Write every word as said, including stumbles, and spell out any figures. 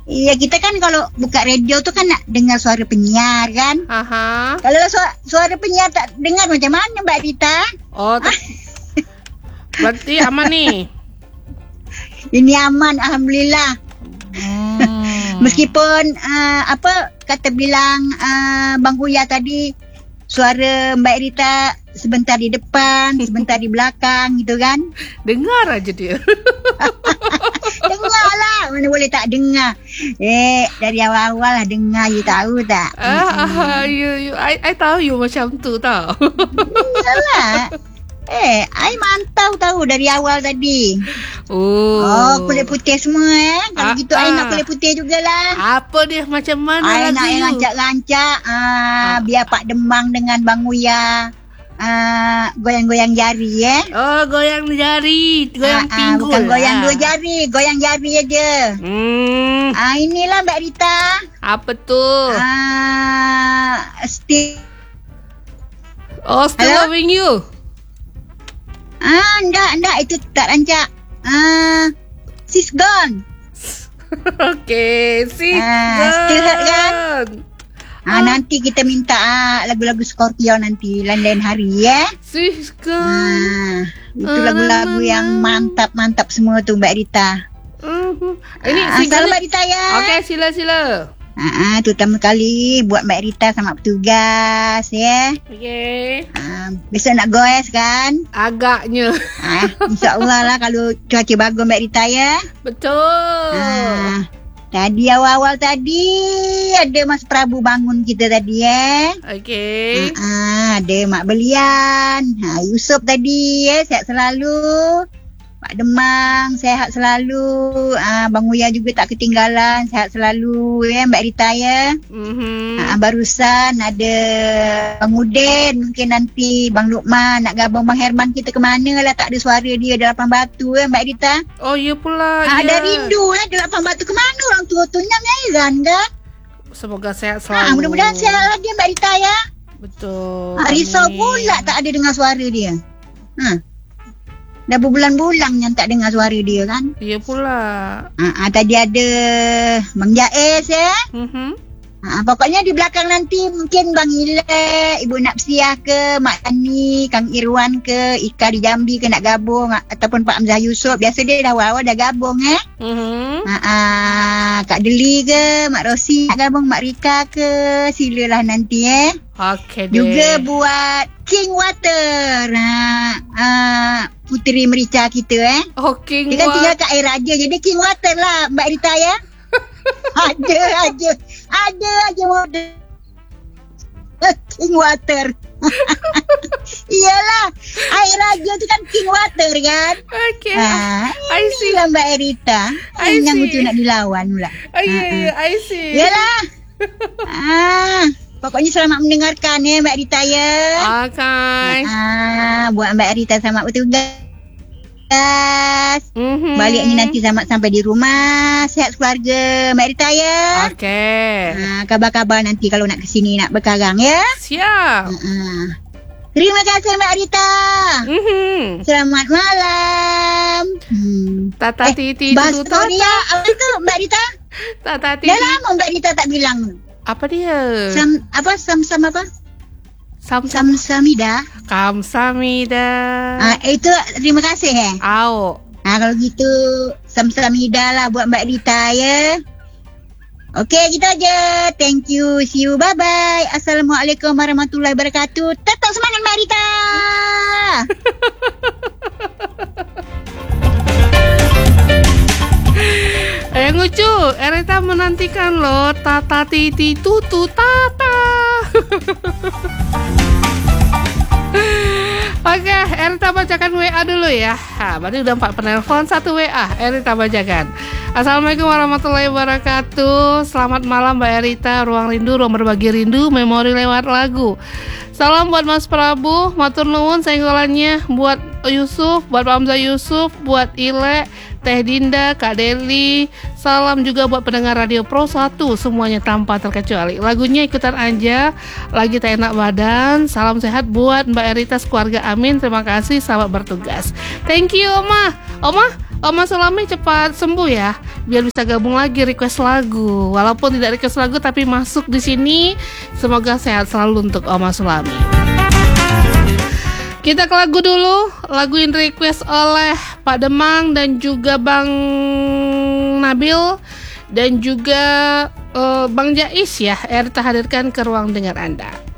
Iya, kita kan kalau buka radio tuh kan nak dengar suara penyiar kan. Aha. Kalau suara, suara penyiar tak dengar macam mana Mbak Rita? Oh, t- berarti aman nih. Ini aman, alhamdulillah. Hmm. Meskipun uh, apa kata bilang uh, Bang Huya tadi, suara Mbak Rita sebentar di depan, sebentar di belakang gitu kan. Dengar aja dia. Dengar lah, mana boleh tak dengar. Eh, dari awal-awal lah dengar, you tahu tak? Ah, ah, you, you, I, I tahu you macam tu tau. Iyalah. Eh, I mantau tahu dari awal tadi. Oh, Oh, kulit putih semua eh. Kalau Ah, gitu I nak ah. kulit putih jugalah. apa dia macam mana I lagu nak yang you? rancak-rancak. Ah, biar Pak Demang dengan Bang Uya ah, goyang-goyang jari eh. Oh, goyang jari, goyang Ah, ah, pinggul. bukan goyang lah. dua jari, goyang jari aja. Hmm, Ah, inilah Mbak Rita. apa tu? Ah, still. Oh, still Hello? loving you. Ah, enggak, enggak itu tak rancak. Ah, she's gone. Okay, see. Ah, still hurt kan? Ah, Ah. nanti kita minta ah, lagu-lagu Scorpio nanti lain-lain hari ya. Sis kan. Ah, itu Ah, lagu-lagu na, na, yang na. mantap-mantap semua tu Mbak Rita. Mhm. Ini Ah, single. salam Mbak Rita ya. Okey, sila sila. Ah, ah, terutama kali buat Mbak Rita sama petugas ya. Okey. Ah, besok nak goes kan? Agaknya. Ah, InsyaAllah lah kalau cuaca bagus Mbak Rita ya. Betul. Ah, tadi awal-awal tadi ada Mas Prabu bangun kita tadi ya. Okey. Ah, ada Mak Belian, ha, Yusof tadi ya, sihat selalu. Pak Demang, sihat selalu. Ah, Bang Uya juga tak ketinggalan, sihat selalu ya Mbak Rita ya. Mhm. Ah, barusan ada Bang Udin, mungkin nanti Bang Lukman nak gabung Bang Herman kita ke mana lah, tak ada suara dia di Lapan Batu ya Mbak Rita. Oh, ya pula. Ah, ya. ada rindu ya di Lapan Batu ke mana orang tua-tuanya ngairan kan? Semoga sehat Ah, selalu. mudah-mudahan sihat lah dia Mbak Rita ya. Betul. Ah, risau Amin. pula tak ada dengar suara dia. Ha. Dah berbulan-bulan yang tak dengar suara dia kan. Ya pula. Ha, ha, tadi ada Bang Jaiz ya. Mhm. Ha, pokoknya di belakang nanti mungkin Bang Ilek, Ibu Napsiah ke, Mak Tani, Kang Irwan ke, Ika di Jambi ke nak gabung, ataupun Pak Hamzah Yusof. Biasa dia dah awal-awal dah gabung eh. Mhm. Ha, ha, Kak Deli ke, Mak Rosi nak gabung, Mak Rika ke, silalah nanti eh. Okey deh. Juga buat King Water. Ha, ha, Puteri Merica kita eh. Okey. Dia kan tinggal kat air raja. Jadi King Water lah Mbak Rita ya. Ada aja. Ada aja model King Water. Iyalah. Air raja tu kan King Water kan. Okey. Ha, I see. inilah Mbak Rita. I Yang see. itu nak dilawan pula. Ah, ya, ya, I see. Iyalah. Ah, pokoknya selamat mendengarkan ya Mbak Rita ya. Okay. Ah, buat Mbak Rita selamat bertugas. Mhm. Baliknya nanti selamat sampai di rumah. Sihat keluarga Mbak Rita ya. Okey. Ah, kabar-kabar nanti kalau nak ke sini nak berkarang ya. Siap. Ah. Terima kasih Mbak Rita. Mhm. Selamat malam. Hmm. Tata Eh, titi bahas tutu Korea tata. apa tu Mbak Rita? Tata Dah titi. lama Mbak Rita tak bilang. Apa dia? Sam apa sam-sam apa? Sam sam. Sam-samida. Kamsamida. Ah, itu terima kasih eh. Au. Ah, kalau gitu sam-samida lah buat Mbak Rita ya. Okey, gitu aja. Thank you. See you. Bye-bye. Assalamualaikum warahmatullahi wabarakatuh. Tetap semangat Mbak Rita. Eh lucu, Erita menantikan loh tata titi tutu tata. Oke, Erita bacakan W A dulu ya. Nah, berarti udah empat penelpon, satu W A. Erita bacakan. Assalamualaikum warahmatullahi wabarakatuh. Selamat malam Mbak Erita. Ruang rindu, ruang berbagi rindu, memori lewat lagu. Salam buat Mas Prabu, matur nuwun senggolannya buat Yusuf, buat Pak Hamzah Yusuf, buat Ile, Teh Dinda, Kak Deli. Salam juga buat pendengar Radio Pro satu, semuanya tanpa terkecuali. Lagunya ikutan aja, lagi tak enak badan. Salam sehat buat Mbak Erita keluarga, amin. Terima kasih, selamat bertugas. Thank you Oma. Oma, Oma Sulami cepat sembuh ya, biar bisa gabung lagi request lagu. Walaupun tidak request lagu tapi masuk di sini. Semoga sehat selalu untuk Oma Sulami. Kita ke lagu dulu. Lagu yang request oleh Pak Demang dan juga Bang Nabil dan juga uh, Bang Jais ya. Erta hadirkan ke ruang dengar Anda.